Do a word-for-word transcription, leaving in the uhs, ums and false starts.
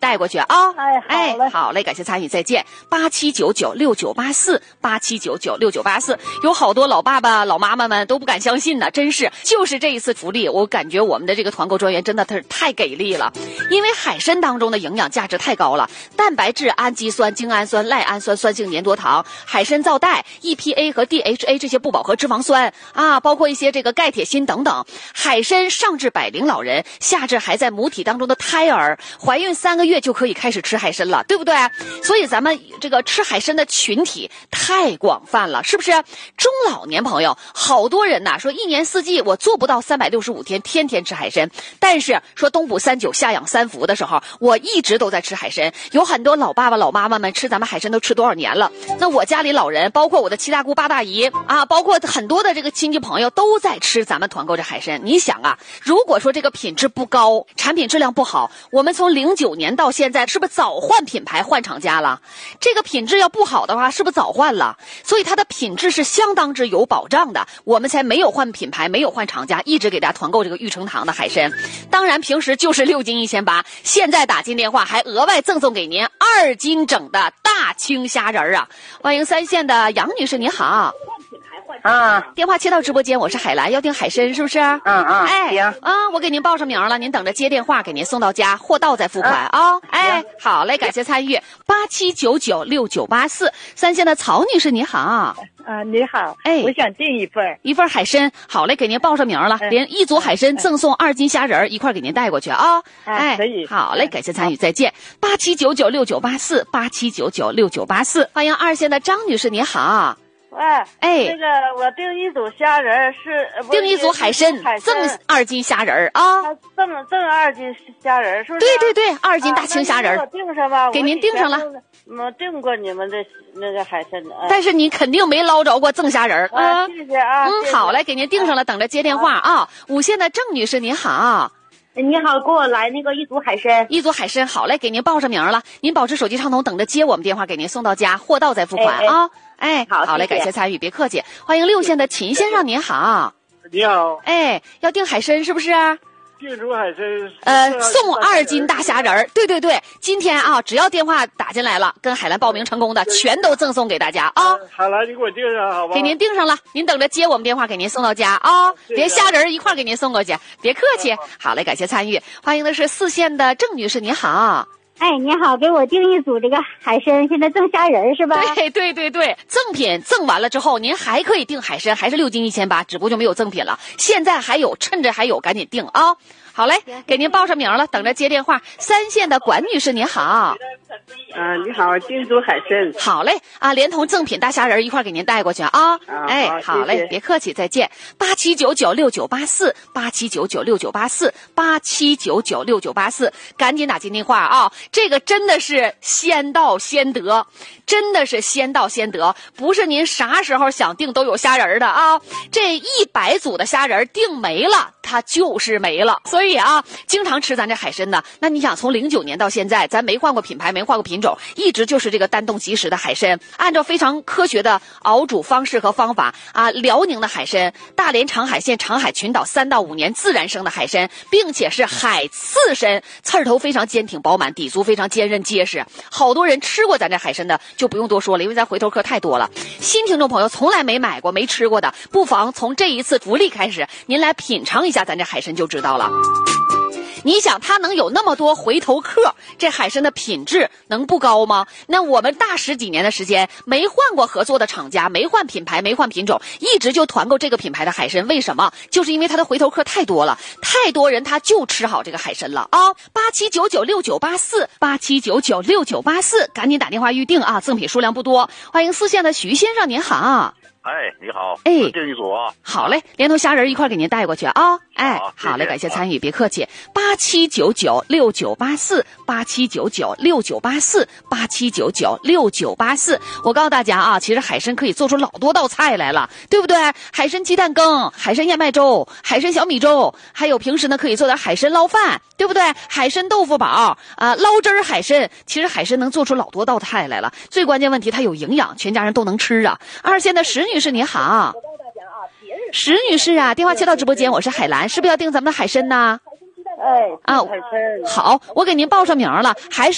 带过去啊。 哎，好嘞， 哎，好嘞，感谢参与，再见。八七九九六九八四，八七九九六九八四，有好多老爸爸、老妈妈们都不敢相信呢，真是，就是这一次福利，我感觉我们的这个团购专员真的是太给力了，因为海参当中的营养价值太高了，蛋白质、氨基酸、精氨酸、赖氨酸、酸性粘多糖、海参皂带、E P A 和 D H A 这些不饱和脂肪酸啊，包括一些这个钙、铁、锌等等。海参上至百龄老人，下至还在母体当中的胎儿，怀孕三个月就可以开始吃海参了，对不对？所以咱们这个吃海参的群体太广泛了，是不是？中老年朋友，好多人呐、啊、说一年四季我做不到三百六十五天天天吃海参，但是说冬补三九夏养三伏的时候，我一直都在吃海参。有很多老爸爸老妈妈们吃咱们海参都吃多少年了？那我家里老人，包括我的七大姑八大姨啊，包括很多的这个亲戚朋友都在吃咱们团购这海参。你想啊，如果说这个品质不高，产品质量不好，我们从零九年到现在是不是早换品牌换厂家了？这个品质要不好的话，是不是早换了？所以它的品质是相当之有保障的，我们才没有换品牌，没有换厂家，一直给大家团购这个玉成堂的海参。当然平时就是六斤一千八，现在打进电话还额外赠送给您二斤整的大青虾仁啊！欢迎三线的杨女士，你好。 啊， 电话切到直播间，我是海兰，要订海参是不是？ 嗯嗯， 哎， 行啊，我给您报上名了，您等着接电话，给您送到家，货到再付款啊、哦。哎，好嘞，感谢参与。八七九九六九八四，三线的曹女士你好。 啊，你好， 哎， 我想订一份一份海参，好嘞，给您报上名了， 嗯、 连一组海参赠送二斤虾仁一块给您带过去啊、哦。 哎，可以， 好嘞，感谢参与，再见。八七九九六九八四，八七九九六九八四，欢迎二线的张女士你好。 喂， 哎， 那个我订一组虾仁是订一组海参，赠二斤虾仁啊， 赠赠二斤虾仁是不是？ 对对对，二斤大青虾仁， 我订上吧， 给您订上了。 我订过你们的那个海参的， 但是你肯定没捞着过赠虾仁啊。谢谢啊， 嗯，好嘞，给您订上了，等着接电话啊。五线的郑女士您好。 你好，给我来那个一组海参， 一组海参，好嘞，给您报上名了。您保持手机畅通，等着接我们电话，给您送到家，货到再付款啊。哎， 好， 好嘞，感谢参与，别客气。欢迎六线的秦先生，您好。 你好。 哎，要订海参是不是？ 订组海参。 呃，送二斤大虾仁儿。对对对，今天啊，只要电话打进来了，跟海兰报名成功的，全都赠送给大家啊。 海兰，你给我订上好吧？ 给您订上了，您等着接我们电话，给您送到家啊。连虾仁一块给您送过去，别客气。好嘞，感谢参与。欢迎的是四线的郑女士，你好。 哎，你好，给我订一组这个海参，现在赠虾仁是吧？ 对对对对，赠品赠完了之后，您还可以订海参，还是六斤一千八，只不过就没有赠品了。现在还有，趁着还有，赶紧订啊！好嘞，给您报上名了，等着接电话。三线的管女士，您好。 啊，你好，订组海参。 好嘞，啊，连同赠品大虾仁一块给您带过去啊。 啊哎，好嘞， 谢谢别客气，再见。八七九九六九八四，八七九九六九八四，八七九九六九八四，赶紧打进电话啊！这个真的是先到先得，真的是先到先得，不是您啥时候想订都有虾仁的啊！这一百组的虾仁订没了，它就是没了。所以啊，经常吃咱这海参的，那你想从零九年到现在，咱没换过品牌，没换过品种，一直就是这个单冻即食的海参，按照非常科学的熬煮方式和方法啊，辽宁的海参，大连长海县长海群岛三到五年自然生的海参，并且是海刺参，刺儿头非常坚挺饱满，底足非常坚韧结实。好多人吃过咱这海参的就不用多说了，因为咱回头客太多了。新听众朋友从来没买过没吃过的，不妨从这一次福利开始，您来品尝一下咱这海参就知道了。你想它能有那么多回头客，这海参的品质能不高吗？那我们大十几年的时间没换过合作的厂家，没换品牌，没换品种，一直就团购这个品牌的海参。为什么？就是因为它的回头客太多了，太多人他就吃好这个海参了啊！八七九九六九八四，八七九九六九八四，赶紧打电话预定啊！赠品数量不多。欢迎四线的徐先生，您好。 哎，你好， 哎， 订一组啊。 好嘞，连同虾仁一块给您带过去啊。哎， 好， 好嘞，感谢参与，别客气。八七九九六九八四，八七九九六九八四，八七九九六九八四。我告诉大家啊，其实海参可以做出老多道菜来了，对不对？海参鸡蛋羹、海参燕麦粥、海参小米粥，还有平时呢可以做点海参捞饭，对不对？海参豆腐煲啊、呃，捞汁儿海参，其实海参能做出老多道菜来了。最关键问题，它有营养，全家人都能吃啊。二线的石女士，你好。石女士啊，电话接到直播间，我是海兰，是不是要订咱们的海参呢？ 哎， 啊，好，我给您报上名了，还是